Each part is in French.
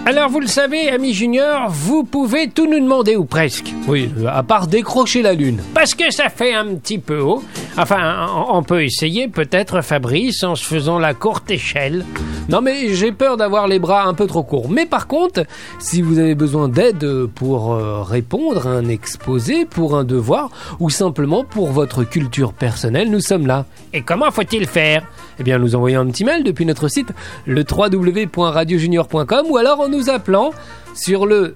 Alors vous le savez, amis juniors, vous pouvez tout nous demander, ou presque. Oui, à part décrocher la lune. Parce que ça fait un petit peu haut. Enfin, on peut essayer peut-être, Fabrice, en se faisant la courte échelle. Non mais j'ai peur d'avoir les bras un peu trop courts. Mais par contre, si vous avez besoin d'aide pour répondre à un exposé, pour un devoir, ou simplement pour votre culture personnelle, nous sommes là. Et comment faut-il faire ? Eh bien, nous envoyons un petit mail depuis notre site, le www.radiojunior.com, ou alors en nous appelant sur le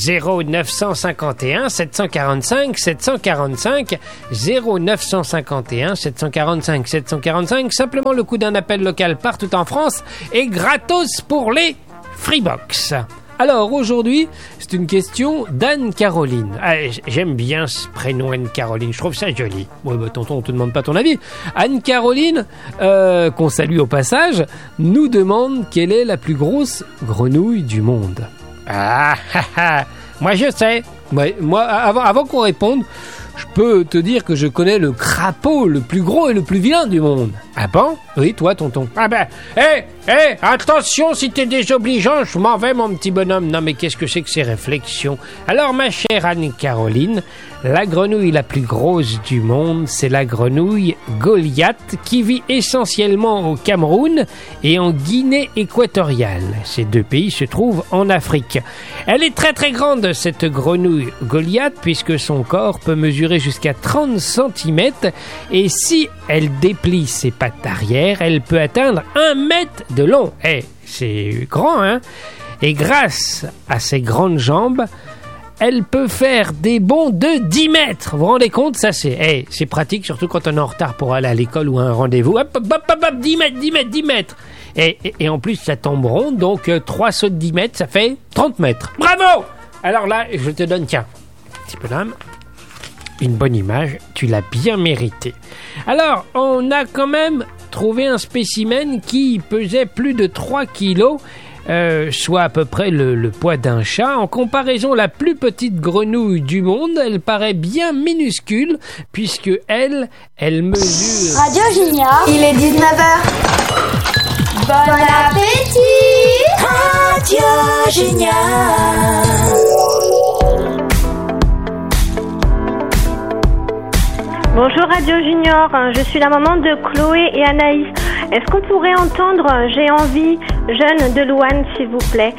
0951 745 745 0951 745 745. Simplement le coût d'un appel local partout en France et gratos pour les Freebox. Alors aujourd'hui, c'est une question d'Anne-Caroline. J'aime bien ce prénom Anne-Caroline, je trouve ça joli. Ouais, bah tonton, on te demande pas ton avis. Anne-Caroline, qu'on salue au passage, nous demande quelle est la plus grosse grenouille du monde. Moi je sais. Ouais, moi, avant qu'on réponde, je peux te dire que je connais le crapaud le plus gros et le plus vilain du monde. Ah bon ? Oui, toi, tonton. Ah ben, attention, si t'es désobligeant, je m'en vais, mon petit bonhomme. Non, mais qu'est-ce que c'est que ces réflexions ? Alors, ma chère Anne-Caroline, la grenouille la plus grosse du monde, c'est la grenouille Goliath, qui vit essentiellement au Cameroun et en Guinée équatoriale. Ces deux pays se trouvent en Afrique. Elle est très très grande, cette grenouille Goliath, puisque son corps peut mesurer jusqu'à 30 cm, et si elle déplie ses pattes arrière, elle peut atteindre 1 mètre de long. C'est grand, hein ? Et grâce à ses grandes jambes, elle peut faire des bonds de 10 mètres. Vous vous rendez compte ? Ça, c'est pratique, surtout quand on est en retard pour aller à l'école ou à un rendez-vous. Hop, 10 mètres. Et en plus, ça tombe rond, donc 3 sauts de 10 mètres, ça fait 30 mètres. Bravo ! Alors là, je te donne, tiens, un petit peu d'âme. Une bonne image, tu l'as bien mérité. Alors, on a quand même trouvé un spécimen qui pesait plus de 3 kilos, soit à peu près le poids d'un chat. En comparaison, la plus petite grenouille du monde, elle paraît bien minuscule, puisque elle mesure... Radio Junior, il est 19h. Bon appétit! Radio Junior. Bonjour Radio Junior, je suis la maman de Chloé et Anaïs. Est-ce qu'on pourrait entendre J'ai envie, jeune de Louane, s'il vous plaît ?